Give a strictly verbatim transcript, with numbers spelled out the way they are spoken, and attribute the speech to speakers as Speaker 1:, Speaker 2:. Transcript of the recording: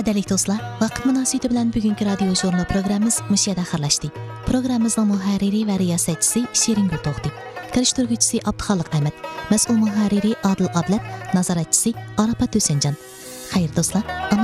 Speaker 1: Qadirli do'stlar, vaqt munosabati bilan bugungi radio jurnal programmamiz mushayada xirlashdi. Programmamizning muharriri va riyosatchisi Shirin Gulto'xti, kirishtiruvchisi Abduxoliq Ahmad, mas'ul muharriri Adil Ablat, nazoratchisi Arafat Husaynjon. Xayr do'stlar.